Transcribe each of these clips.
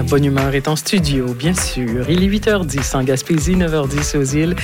bonne humeur est en studio, bien sûr. Il est 8h10 en Gaspésie, 9h10 aux îles.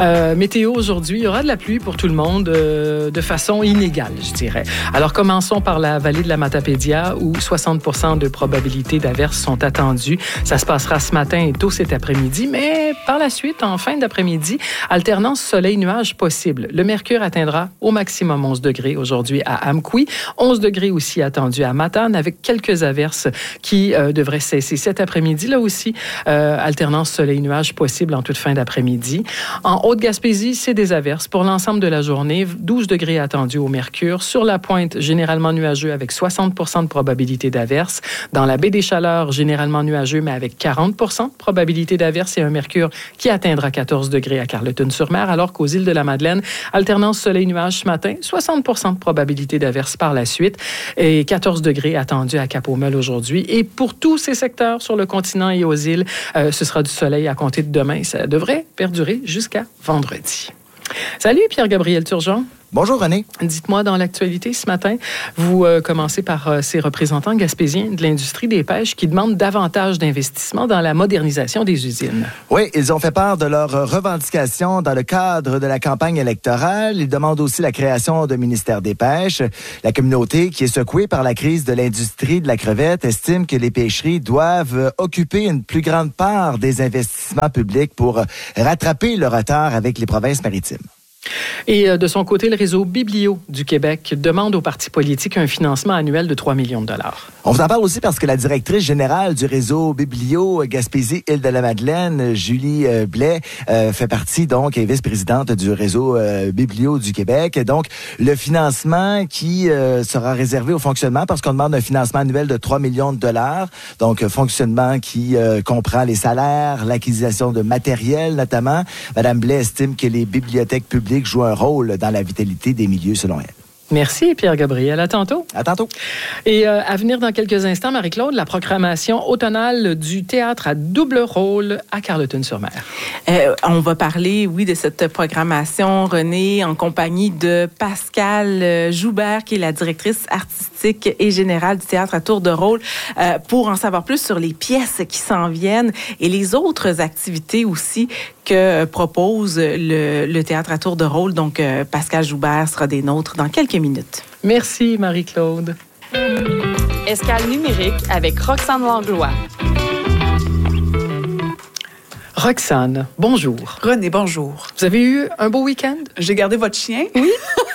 Météo aujourd'hui, il y aura de la pluie pour tout le monde de façon inégale, je dirais. Alors, commençons par la vallée de la Matapédia où 60% de probabilité d'averses sont attendues. Ça se passera ce matin et tôt cet après-midi, mais par la suite, en fin d'après-midi, alternance soleil-nuage possible. Le mercure atteindra au maximum 11 degrés aujourd'hui à Amqui, 11 degrés aussi attendus à Matane avec quelques averses qui devraient cesser cet après-midi. Là aussi, alternance soleil-nuage possible en toute fin d'après-midi. En Haute-Gaspésie, c'est des averses pour l'ensemble de la journée. 12 degrés attendus au mercure. Sur la pointe, généralement nuageux avec 60% de probabilité d'averses. Dans la baie des Chaleurs, généralement nuageux, mais avec 40% de probabilité d'averses et un mercure qui atteindra 14 degrés à Carleton-sur-Mer, alors qu'aux îles de la Madeleine, alternance soleil-nuage ce matin, 60% de probabilité d'averses par la suite et 14 degrés attendus à Cap-aux-Meules aujourd'hui. Et pour tous ces secteurs sur le continent et aux îles, ce sera du soleil à compter de demain. Ça devrait perdurer jusqu'à vendredi. Salut Pierre-Gabriel Turgeon. Bonjour René. Dites-moi, dans l'actualité ce matin, vous commencez par ces représentants gaspésiens de l'industrie des pêches qui demandent davantage d'investissement dans la modernisation des usines. Oui, ils ont fait part de leurs revendications dans le cadre de la campagne électorale. Ils demandent aussi la création d'un ministère des pêches. La communauté, qui est secouée par la crise de l'industrie de la crevette, estime que les pêcheries doivent occuper une plus grande part des investissements publics pour rattraper le retard avec les provinces maritimes. Et de son côté, le réseau Biblio du Québec demande aux partis politiques un financement annuel de 3 millions de dollars. On vous en parle aussi parce que la directrice générale du réseau Biblio Gaspésie-Île-de-la-Madeleine, Julie Blais, fait partie donc et vice-présidente du réseau Biblio du Québec. Donc, le financement qui sera réservé au fonctionnement parce qu'on demande un financement annuel de 3 millions de dollars. Donc, fonctionnement qui comprend les salaires, l'acquisition de matériel notamment. Madame Blais estime que les bibliothèques publiques jouent un rôle dans la vitalité des milieux selon elle. Merci, Pierre-Gabriel. À tantôt. À tantôt. Et à venir dans quelques instants, Marie-Claude, la programmation automnale du théâtre à double rôle à Carleton-sur-Mer. On va parler, oui, de cette programmation, René, en compagnie de Pascale Joubert, qui est la directrice artistique et générale du théâtre à tour de rôle, pour en savoir plus sur les pièces qui s'en viennent et les autres activités aussi que propose le théâtre à tour de rôle. Donc, Pascale Joubert sera des nôtres dans quelques minutes. Merci, Marie-Claude. Escale numérique avec Roxane Langlois. Roxane, bonjour. René, bonjour. Vous avez eu un beau week-end? J'ai gardé votre chien. Oui.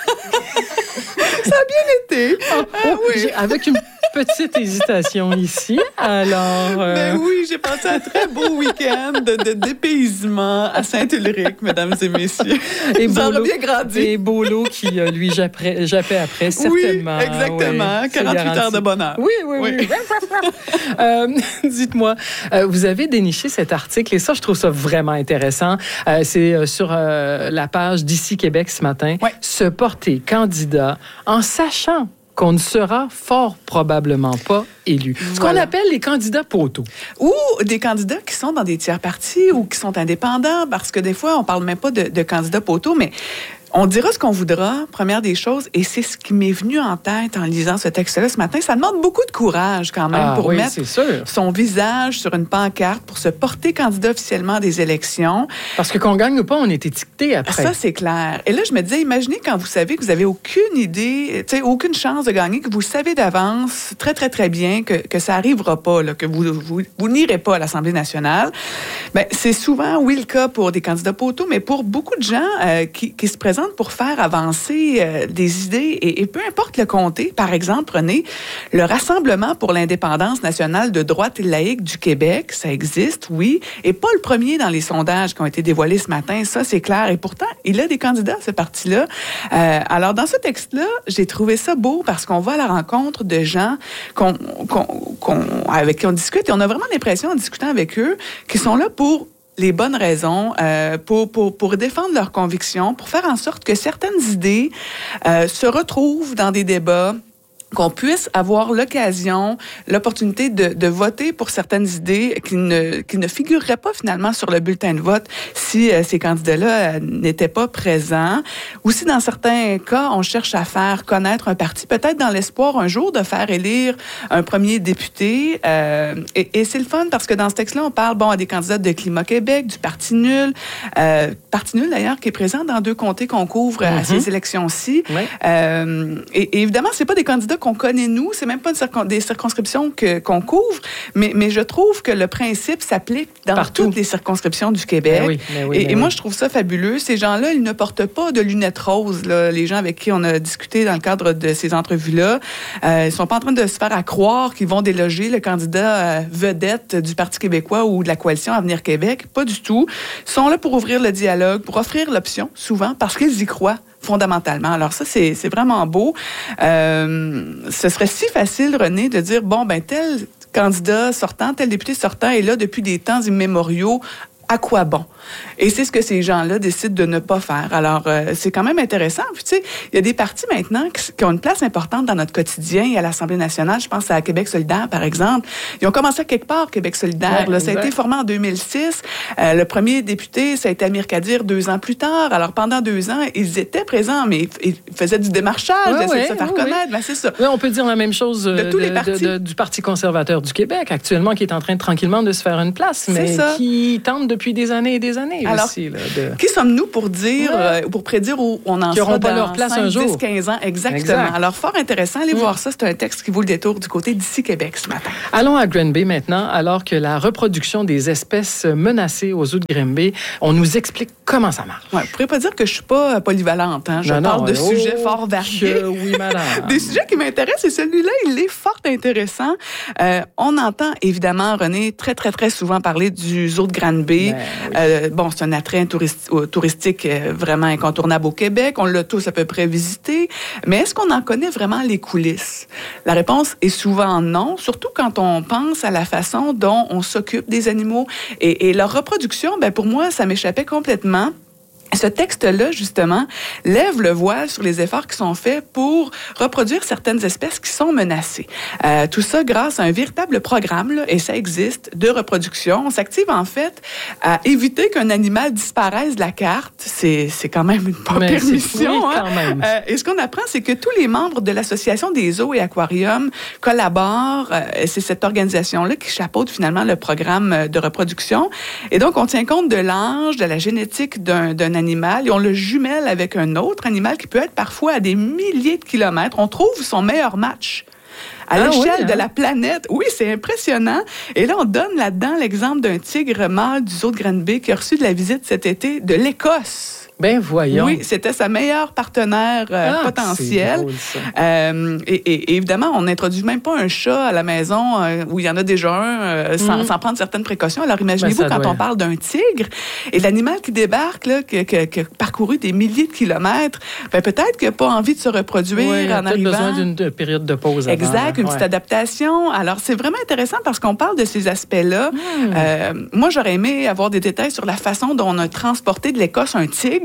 Ça a bien été. Oui. Avec une petite hésitation ici. Alors. Mais oui, j'ai passé un très beau week-end de dépaysement à Saint-Ulrich, mesdames et messieurs. Et ça aura bien grandi. Et Bolo qui, lui, jappait après, certainement. Oui, exactement. Oui, 48 heures de bonheur. Oui. Dites-moi, vous avez déniché cet article et ça, je trouve ça vraiment intéressant. C'est sur la page d'Ici Québec ce matin. Oui. Se porter candidat en sachant qu'on ne sera fort probablement pas élu. Ce qu'on appelle les candidats poteaux. Ou des candidats qui sont dans des tiers partis ou qui sont indépendants, parce que des fois, on parle même pas de candidats poteaux, mais on dira ce qu'on voudra, première des choses, et c'est ce qui m'est venu en tête en lisant ce texte-là ce matin. Ça demande beaucoup de courage quand même pour mettre son visage sur une pancarte, pour se porter candidat officiellement à des élections. Parce que qu'on gagne ou pas, on est étiqueté après. Ça, c'est clair. Et là, je me disais, imaginez quand vous savez que vous n'avez aucune idée, aucune chance de gagner, que vous savez d'avance très, très, très bien que ça n'arrivera pas, là, que vous n'irez pas à l'Assemblée nationale. Bien, c'est souvent, oui, le cas pour des candidats poteaux, mais pour beaucoup de gens qui se présentent pour faire avancer des idées et peu importe le comté. Par exemple, prenez le Rassemblement pour l'indépendance nationale de droite et laïque du Québec. Ça existe, oui, et pas le premier dans les sondages qui ont été dévoilés ce matin. Ça, c'est clair. Et pourtant, il a des candidats, ce parti-là. Alors, dans ce texte-là, j'ai trouvé ça beau parce qu'on va à la rencontre de gens avec qui on discute et on a vraiment l'impression, en discutant avec eux, qu'ils sont là pour les bonnes raisons, pour défendre leurs convictions, pour faire en sorte que certaines idées se retrouvent dans des débats qu'on puisse avoir l'opportunité de voter pour certaines idées qui ne figureraient pas finalement sur le bulletin de vote si ces candidats-là n'étaient pas présents. Ou si dans certains cas, on cherche à faire connaître un parti, peut-être dans l'espoir un jour de faire élire un premier député. Et c'est le fun parce que dans ce texte-là, on parle à des candidats de Climat Québec, du Parti nul. Parti nul, d'ailleurs, qui est présent dans 2 comtés qu'on couvre à ces élections-ci. Oui. Et évidemment, c'est pas des candidats qu'on connaît, nous. C'est même pas des circonscriptions qu'on couvre. Mais je trouve que le principe s'applique dans toutes les circonscriptions du Québec. Et moi, je trouve ça fabuleux. Ces gens-là, ils ne portent pas de lunettes roses, là, les gens avec qui on a discuté dans le cadre de ces entrevues-là. Ils sont pas en train de se faire à croire qu'ils vont déloger le candidat vedette du Parti québécois ou de la coalition Avenir Québec. Pas du tout. Ils sont là pour ouvrir le dialogue, pour offrir l'option, souvent, parce qu'ils y croient fondamentalement. Alors ça, c'est vraiment beau. Ce serait si facile, René, de dire, tel candidat sortant, tel député sortant est là depuis des temps immémoriaux. À quoi bon? Et c'est ce que ces gens-là décident de ne pas faire. Alors, c'est quand même intéressant. Puis, tu sais, il y a des partis maintenant qui ont une place importante dans notre quotidien et à l'Assemblée nationale. Je pense à Québec solidaire, par exemple. Ils ont commencé à quelque part, Québec solidaire. Ouais, là, ça a été formé en 2006. Le premier député, ça a été Amir Kadir 2 ans plus tard. Alors, pendant 2 ans, ils étaient présents, mais ils faisaient du démarchage, de se faire connaître. Ben, c'est ça. Oui, on peut dire la même chose de tous les partis. Du Parti conservateur du Québec, actuellement, qui est en train tranquillement de se faire une place, mais qui tente depuis des années et des années. Alors, aussi, là, qui sommes-nous pour dire, pour prédire où on en sera dans leur place 5, un jour. 10, 15 ans? Exactement. Exact. Alors, fort intéressant. Allez voir ça. C'est un texte qui vaut le détour du côté d'ici Québec ce matin. Allons à Granby maintenant. Alors que la reproduction des espèces menacées aux eaux de Granby, on nous explique comment ça marche. Ouais, je ne pourrais pas dire que je ne suis pas polyvalente. Hein. Je parle de sujets fort variés. Oui, madame. Des sujets qui m'intéressent et celui-là, il est fort intéressant. On entend évidemment, René, très, très, très souvent parler du zoo de Granby. C'est un attrait touristique vraiment incontournable au Québec. On l'a tous à peu près visité. Mais est-ce qu'on en connaît vraiment les coulisses? La réponse est souvent non, surtout quand on pense à la façon dont on s'occupe des animaux. Et leur reproduction, pour moi, ça m'échappait complètement. Ce texte-là, justement, lève le voile sur les efforts qui sont faits pour reproduire certaines espèces qui sont menacées. Tout ça grâce à un véritable programme, là, et ça existe, de reproduction. On s'active, en fait, à éviter qu'un animal disparaisse de la carte. C'est quand même une permission. Quand même. Et ce qu'on apprend, c'est que tous les membres de l'Association des zoos et aquariums collaborent. C'est cette organisation-là qui chapeaute finalement le programme de reproduction. Et donc, on tient compte de l'âge, de la génétique d'un animal et on le jumelle avec un autre animal qui peut être parfois à des milliers de kilomètres. On trouve son meilleur match à l'échelle de la planète. Oui, c'est impressionnant. Et là, on donne là-dedans l'exemple d'un tigre mâle du zoo de Granby qui a reçu de la visite cet été de l'Écosse. Ben voyons. Oui, c'était sa meilleure partenaire potentielle. C'est drôle, ça. Et évidemment, on n'introduit même pas un chat à la maison où il y en a déjà un sans prendre certaines précautions. Alors imaginez-vous on parle d'un tigre et l'animal qui débarque, là, qui a parcouru des milliers de kilomètres, peut-être qu'il n'a pas envie de se reproduire en arrivant. Il a besoin d'une période de pause. Exact, une petite adaptation. Alors c'est vraiment intéressant parce qu'on parle de ces aspects-là. Moi, j'aurais aimé avoir des détails sur la façon dont on a transporté de l'Écosse un tigre.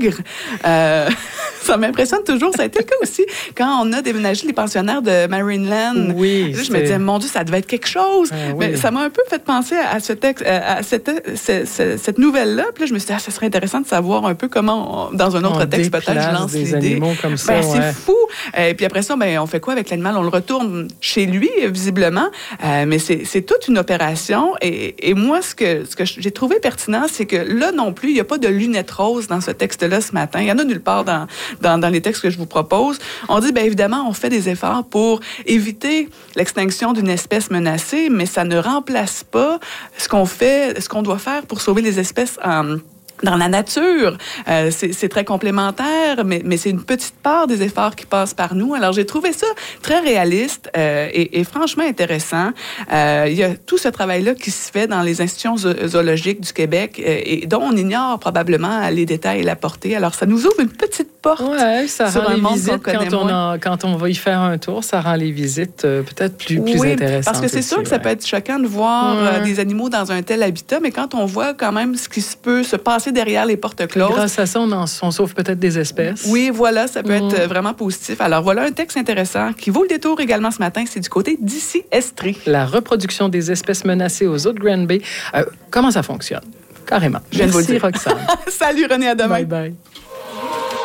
Ça m'impressionne toujours. Ça a été le cas aussi quand on a déménagé les pensionnaires de Marineland. Oui. Là, je me disais, mon Dieu, ça devait être quelque chose. Mais ça m'a un peu fait penser à ce texte, à cette nouvelle-là. Puis là, je me suis dit, ça serait intéressant de savoir un peu comment, dans un autre texte, peut-être, je lance l'idée. Animaux comme ça, c'est fou. Et puis après ça, on fait quoi avec l'animal? On le retourne chez lui, visiblement. Mais c'est toute une opération. Et moi, ce que j'ai trouvé pertinent, c'est que là non plus, il n'y a pas de lunettes roses dans ce texte-là ce matin. Il y en a nulle part dans les textes que je vous propose. On dit, évidemment, on fait des efforts pour éviter l'extinction d'une espèce menacée, mais ça ne remplace pas ce qu'on doit faire pour sauver les espèces dans la nature. C'est très complémentaire, mais c'est une petite part des efforts qui passent par nous. Alors, j'ai trouvé ça très réaliste et franchement intéressant. Il y a tout ce travail-là qui se fait dans les institutions zoologiques du Québec et dont on ignore probablement les détails et la portée. Alors, ça nous ouvre une petite porte ça sur rend un les monde visites, qu'on connaît quand on va y faire un tour, ça rend les visites peut-être plus intéressantes. Parce que c'est sûr que ça peut être choquant de voir des animaux dans un tel habitat, mais quand on voit quand même ce qui peut se passer passer derrière les portes closes. Et grâce à ça, on sauve peut-être des espèces. Oui, voilà, ça peut être vraiment positif. Alors voilà un texte intéressant qui vaut le détour également ce matin. C'est du côté d'ici Estrie. La reproduction des espèces menacées aux eaux de Granby. Comment ça fonctionne? Carrément. Je viens de vous le Merci, dire. Roxane. Salut René, à demain. Bye bye.